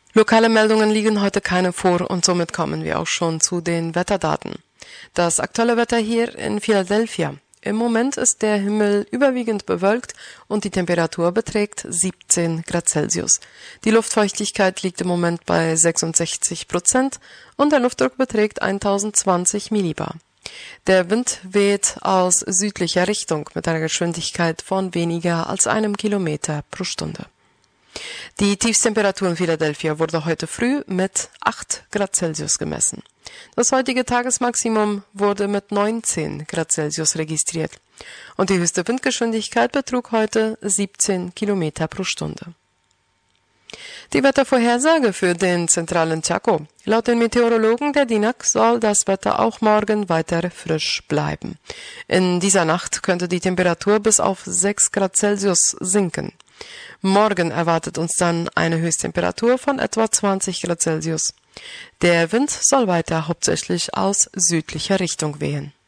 Lokale Meldungen liegen heute keine vor und somit kommen wir auch schon zu den Wetterdaten. Das aktuelle Wetter hier in Philadelphia. Im Moment ist der Himmel überwiegend bewölkt und die Temperatur beträgt 17 Grad Celsius. Die Luftfeuchtigkeit liegt im Moment bei 66% und der Luftdruck beträgt 1020 Millibar. Der Wind weht aus südlicher Richtung mit einer Geschwindigkeit von weniger als 1 Kilometer pro Stunde. Die Tiefstemperatur in Philadelphia wurde heute früh mit 8 Grad Celsius gemessen. Das heutige Tagesmaximum wurde mit 19 Grad Celsius registriert und die höchste Windgeschwindigkeit betrug heute 17 Kilometer pro Stunde. Die Wettervorhersage für den zentralen Chaco. Laut den Meteorologen der DINAC soll das Wetter auch morgen weiter frisch bleiben. In dieser Nacht könnte die Temperatur bis auf 6 Grad Celsius sinken. Morgen erwartet uns dann eine Höchsttemperatur von etwa 20 Grad Celsius. Der Wind soll weiter hauptsächlich aus südlicher Richtung wehen.